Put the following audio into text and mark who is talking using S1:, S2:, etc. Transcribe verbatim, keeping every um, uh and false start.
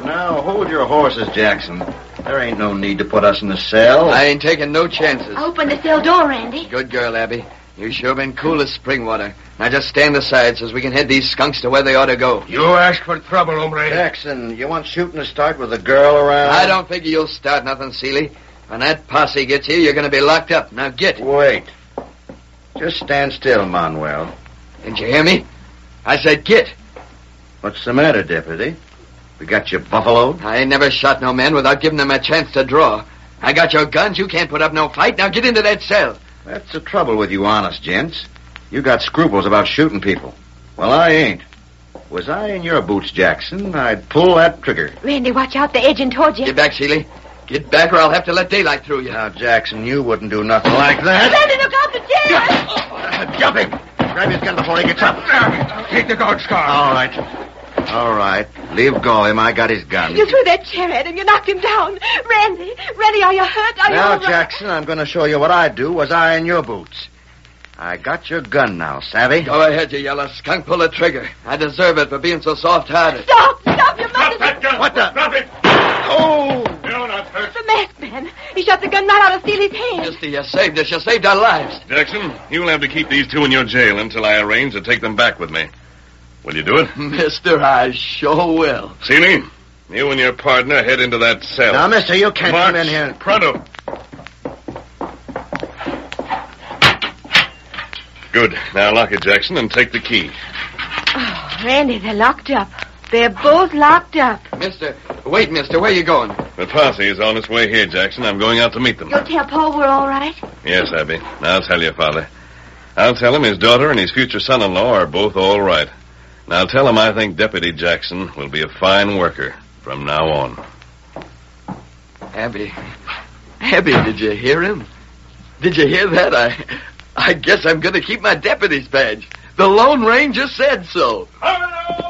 S1: Now, hold your horses, Jackson. There ain't no need to put us in the cell.
S2: I ain't taking no chances.
S3: Open the cell door, Randy.
S2: Good girl, Abby. You sure been cool as spring water. Now just stand aside so we can head these skunks to where they ought to go.
S4: You ask for trouble, hombre.
S1: Jackson, you want shooting to start with a girl around?
S2: I don't figure you'll start nothing, Seeley. When that posse gets here, you're going to be locked up. Now get.
S1: Wait. Just stand still, Manuel.
S2: Didn't you hear me? I said get.
S1: What's the matter, Deputy? We got your buffalo?
S2: I ain't never shot no man without giving them a chance to draw. I got your guns. You can't put up no fight. Now get into that cell.
S1: That's the trouble with you honest gents. You got scruples about shooting people. Well, I ain't. Was I in your boots, Jackson, I'd pull that trigger.
S3: Randy, watch out. They're edging towards you.
S2: Get back, Seeley. Get back or I'll have to let daylight through you.
S1: Now, Jackson, you wouldn't do nothing like that.
S3: Randy, look out the chair!
S1: Uh, jump him! Grab his gun before he gets up.
S4: Uh, take the guard scar.
S1: All right. All right. Leave go him. I got his gun.
S3: You threw that chair at him. You knocked him down. Randy, Randy, are you hurt? Are you
S1: Now,
S3: all right?
S1: Jackson, I'm going to show you what I'd do was I in your boots. I got your gun now, savvy?
S2: Go ahead, you yellow skunk. Pull the trigger. I deserve it for being so soft-hearted.
S3: Stop! Stop! You
S4: Drop
S3: must
S4: that gun.
S1: What the-
S4: Drop it.
S1: Oh!
S4: You're not hurt.
S3: The masked man. He shot the gun right out of Seeley's hand.
S2: Mister, you saved us. You saved our lives.
S5: Jackson, you'll have to keep these two in your jail until I arrange to take them back with me. Will you do it?
S2: Mister, I sure will.
S5: Seeley, you and your partner head into that cell.
S1: Now, mister, you can't
S5: March
S1: come in here.
S5: pronto. Good. Now lock it, Jackson, and take the key.
S3: Oh, Randy, they're locked up. They're both locked up.
S2: Mister, wait, mister. Where you going?
S5: The posse is on its way here, Jackson. I'm going out to meet them.
S3: You'll tell Paul we're all right?
S5: Yes, Abby. I'll tell your father. I'll tell him his daughter and his future son-in-law are both all right. And I'll tell him I think Deputy Jackson will be a fine worker from now on.
S2: Abby. Abby, did you hear him? Did you hear that? I I guess I'm going to keep my deputy's badge. The Lone Ranger said so.
S4: Hello!